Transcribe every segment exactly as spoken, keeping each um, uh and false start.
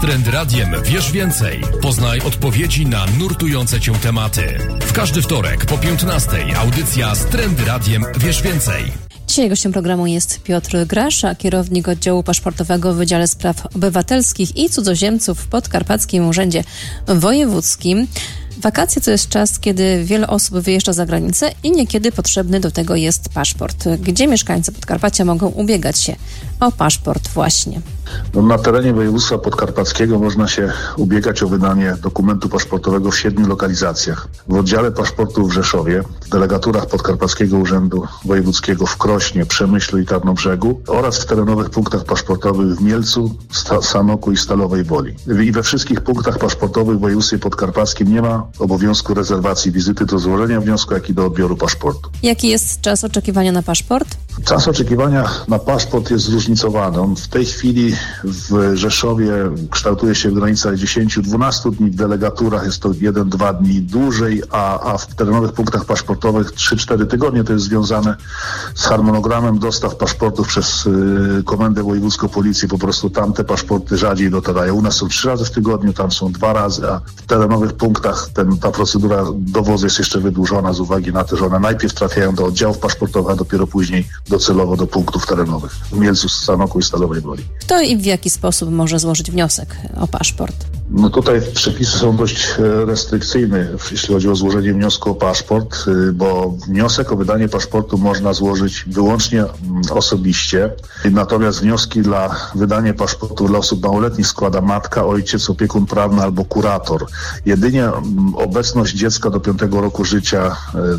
Trend Radiem wiesz więcej. Poznaj odpowiedzi na nurtujące cię tematy. W każdy wtorek po piętnastej audycja z Trend Radiem wiesz więcej. Dzisiaj gościem programu jest Piotr Grasza, kierownik oddziału paszportowego w Wydziale Spraw Obywatelskich i Cudzoziemców w Podkarpackim Urzędzie Wojewódzkim. Wakacje to jest czas, kiedy wiele osób wyjeżdża za granicę i niekiedy potrzebny do tego jest paszport. Gdzie mieszkańcy Podkarpacia mogą ubiegać się o paszport właśnie? No, na terenie województwa podkarpackiego można się ubiegać o wydanie dokumentu paszportowego w siedmiu lokalizacjach. W oddziale paszportu w Rzeszowie, w delegaturach Podkarpackiego Urzędu Wojewódzkiego w Krośnie, Przemyślu i Tarnobrzegu oraz w terenowych punktach paszportowych w Mielcu, Sta- Sanoku i Stalowej Woli. I we wszystkich punktach paszportowych w województwie podkarpackim nie ma obowiązku rezerwacji wizyty do złożenia wniosku, jak i do odbioru paszportu. Jaki jest czas oczekiwania na paszport? Czas oczekiwania na paszport jest zróżnicowany. On w tej chwili w Rzeszowie kształtuje się w granicach dziesięć do dwunastu dni, w delegaturach jest to jeden do dwóch dni dłużej, a, a w terenowych punktach paszportowych trzy do czterech tygodnie. To jest związane z harmonogramem dostaw paszportów przez y, Komendę Wojewódzką Policji. Po prostu tam te paszporty rzadziej docierają. U nas są trzy razy w tygodniu, tam są dwa razy, a w terenowych punktach ten, ta procedura dowozu jest jeszcze wydłużona z uwagi na to, że one najpierw trafiają do oddziałów paszportowych, a dopiero później docelowo do punktów terenowych w Mielcu, Sanoku i Stalowej Woli. Kto i w jaki sposób może złożyć wniosek o paszport? No tutaj przepisy są dość restrykcyjne, jeśli chodzi o złożenie wniosku o paszport, bo wniosek o wydanie paszportu można złożyć wyłącznie osobiście. Natomiast wnioski dla wydania paszportu dla osób małoletnich składa matka, ojciec, opiekun prawny albo kurator. Jedynie obecność dziecka do piątego roku życia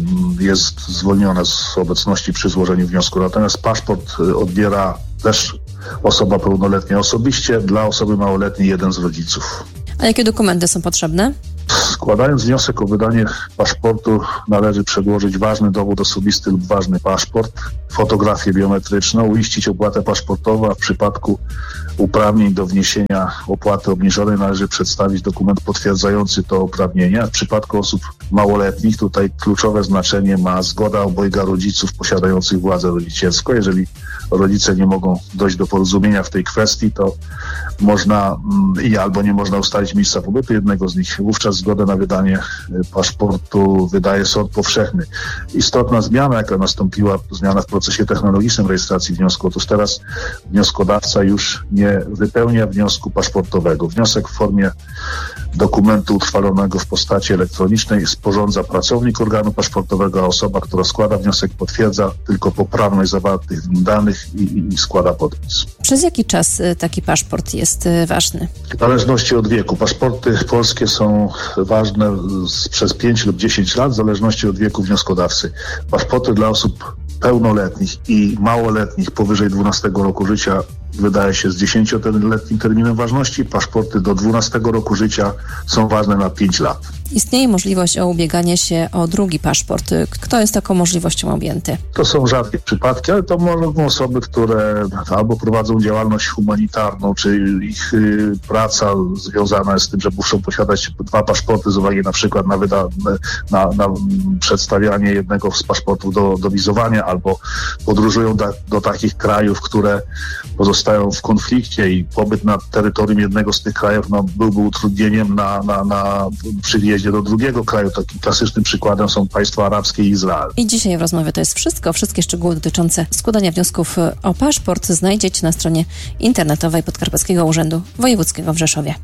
jest zwolniona z obecności przy złożeniu wniosku. Natomiast paszport odbiera też osoba pełnoletnia osobiście, dla osoby małoletniej jeden z rodziców. A jakie dokumenty są potrzebne? Składając wniosek o wydanie paszportu należy przedłożyć ważny dowód osobisty lub ważny paszport, fotografię biometryczną, uiścić opłatę paszportową, a w przypadku uprawnień do wniesienia opłaty obniżonej należy przedstawić dokument potwierdzający to uprawnienie. W przypadku osób małoletnich tutaj kluczowe znaczenie ma zgoda obojga rodziców posiadających władzę rodzicielską. Jeżeli rodzice nie mogą dojść do porozumienia w tej kwestii, to można i albo nie można ustalić miejsca pobytu jednego z nich. Wówczas zgodę na wydanie paszportu wydaje sąd powszechny. Istotna zmiana, jaka nastąpiła, zmiana w procesie technologicznym rejestracji wniosku. Otóż teraz wnioskodawca już nie wypełnia wniosku paszportowego. Wniosek w formie dokumentu utrwalonego w postaci elektronicznej sporządza pracownik organu paszportowego, a osoba, która składa wniosek, potwierdza tylko poprawność zawartych w nim danych i, i, i składa podpis. Przez jaki czas taki paszport jest ważny? W zależności od wieku. Paszporty polskie są ważne z, przez pięć lub dziesięć lat, w zależności od wieku wnioskodawcy. Paszporty dla osób pełnoletnich i małoletnich powyżej dwunastego roku życia wydaje się z dziesięcioletnim terminem ważności. Paszporty do dwunastego roku życia są ważne na pięć lat. Istnieje możliwość o ubieganie się o drugi paszport. Kto jest taką możliwością objęty? To są rzadkie przypadki, ale to mogą osoby, które albo prowadzą działalność humanitarną, czy ich y, praca związana jest z tym, że muszą posiadać dwa paszporty z uwagi na przykład na, wyda- na, na przedstawianie jednego z paszportów do, do wizowania, albo podróżują do, do takich krajów, które pozostają w konflikcie i pobyt na terytorium jednego z tych krajów no, byłby utrudnieniem na, na, na przyjeździe do drugiego kraju. Takim klasycznym przykładem są państwa arabskie i Izrael. I dzisiaj w rozmowie to jest wszystko. Wszystkie szczegóły dotyczące składania wniosków o paszport znajdziecie na stronie internetowej Podkarpackiego Urzędu Wojewódzkiego w Rzeszowie.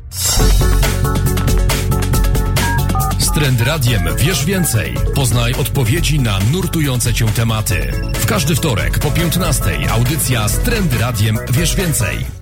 Z Trend Radiem wiesz więcej. Poznaj odpowiedzi na nurtujące cię tematy. W każdy wtorek po piętnastej audycja z Trend Radiem wiesz więcej.